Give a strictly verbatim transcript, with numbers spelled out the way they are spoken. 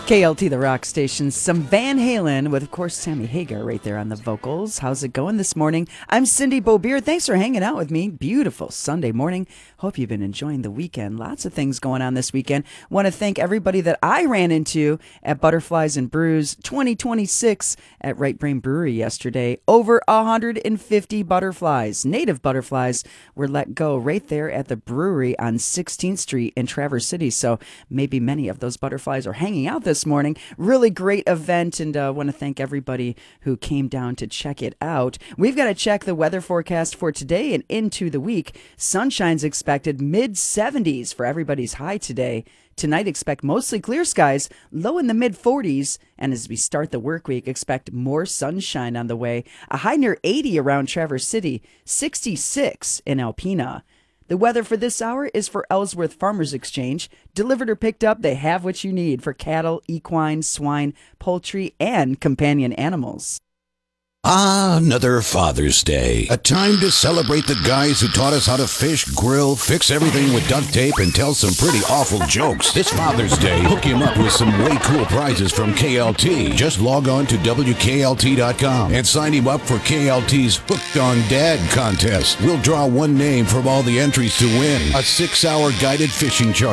K L T, the rock station. Some Van Halen with, of course, Sammy Hagar right there on the vocals. How's it going this morning? I'm Cindy Beaubier. Thanks for hanging out with me. Beautiful Sunday morning. Hope you've been enjoying the weekend. Lots of things going on this weekend. Want to thank everybody that I ran into at Butterflies and Brews twenty twenty-six at Right Brain Brewery yesterday. Over one hundred fifty butterflies, native butterflies, were let go right there at the brewery on sixteenth Street in Traverse City. So maybe many of those butterflies are hanging out this morning. Really great event, and I uh, want to thank everybody who came down to check it out. We've got to check the weather forecast for today and into the week. Sunshine's expected mid seventies for everybody's high today. Tonight, expect mostly clear skies, low in the mid forties. And as we start the work week, expect more sunshine on the way. A high near eighty around Traverse City, sixty-six in Alpena. The weather for this hour is for Ellsworth Farmers Exchange. Delivered or picked up, they have what you need for cattle, equine, swine, poultry, and companion animals. Ah, another Father's Day. A time to celebrate the guys who taught us how to fish, grill, fix everything with duct tape, and tell some pretty awful jokes. This Father's Day, hook him up with some way cool prizes from K L T. Just log on to W K L T dot com and sign him up for K L T's Hooked on Dad contest. We'll draw one name from all the entries to win a six-hour guided fishing charter.